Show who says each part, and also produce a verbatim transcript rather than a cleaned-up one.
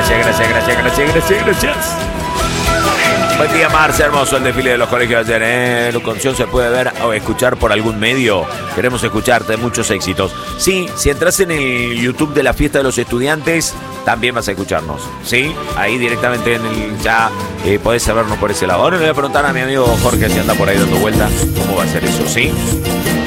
Speaker 1: gracias, gracias, gracias, gracias, gracias, gracias. Buen día, Marce, hermoso el desfile de los colegios de ayer, ¿eh? Loconción se puede ver o escuchar por algún medio. Queremos escucharte, muchos éxitos. Sí, si entras en el YouTube de la fiesta de los estudiantes, también vas a escucharnos, ¿sí? Ahí directamente en el ya eh, podés sabernos por ese lado. Ahora le voy a preguntar a mi amigo Jorge si anda por ahí dando vuelta, cómo va a ser eso, ¿sí?